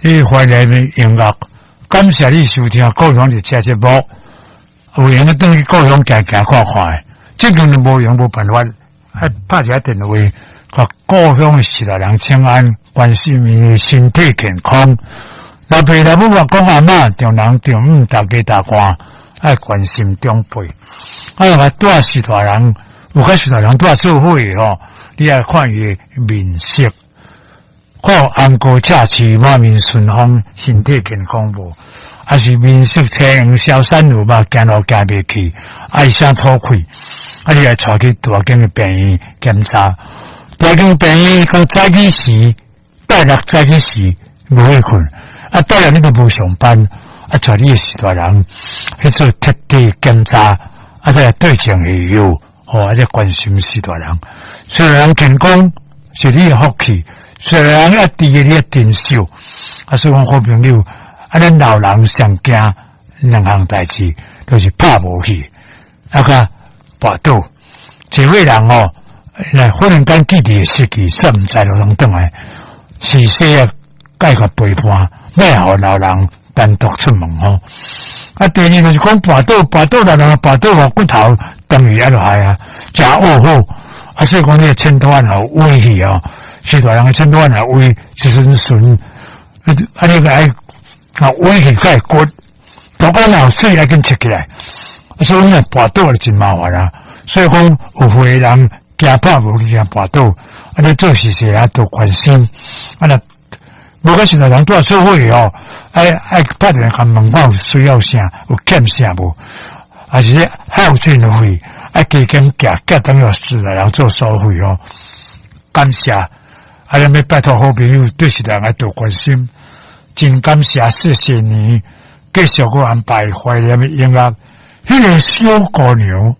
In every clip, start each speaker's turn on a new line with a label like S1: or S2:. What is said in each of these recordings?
S1: 你怀念的音乐，感谢你收听高雄的节目。有闲个等于高雄行行看看，这个都无用无办法，还打一下电话，甲高雄的时代人请安，关心伊的身体健康。老爸老母话讲阿嬷重人重母，大家大官爱关心长辈。啊，带时代人，有个时代人带做伙吼，你爱看伊面色。看安哥恰气满面顺风，身体健康无？还是面色青红，消散有吧？行路行袂去，爱声吐气，啊！你来带去大间的病院检查。大间病院讲早起时，大六早起时无去困，啊！大六你都无上班，啊！带你的时代人去做彻底检查，啊！再对症下药，啊！再关心时代人，时代人健康是你的福气。虽然一滴嘅你一定受，啊，所以讲好朋友，啊，咱老人上惊两项代志，就是怕无去，那个跋倒，一位人哦，来忽然间记忆失去，煞唔知路通转来，是说啊，解决陪伴，咩互老人单独出门吼。啊，第二就是讲跋倒老人跋倒个骨头，等于一落来啊，真恶好，啊，所以讲你个千多万好危险哦。时代人嘅千多万啊，胃是顺，啊，你个爱啊胃去解骨，大家老水来跟切起来，所以呢跋倒就真麻烦啦。所以讲有会人惊怕无去惊跋倒，啊，你做事时啊多关心，啊那无个时代人做做伙哦，爱打电话问我有需要啥，有欠啥无，还是还有真会，爱加减加等于时代人做收费哦，感谢。啊！咱要拜托好朋友对时代人多关心，真感谢，谢谢你继续给我安排怀念的音乐。迄个小姑娘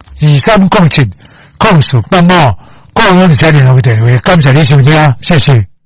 S1: 2307控诉8号，高雄的家庭电话，感谢你收听，谢谢。